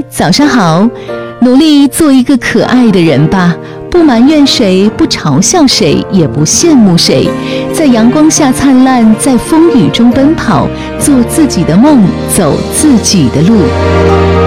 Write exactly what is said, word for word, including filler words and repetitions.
早上好，努力做一个可爱的人吧，不埋怨谁，不嘲笑谁，也不羡慕谁，在阳光下灿烂，在风雨中奔跑，做自己的梦，走自己的路。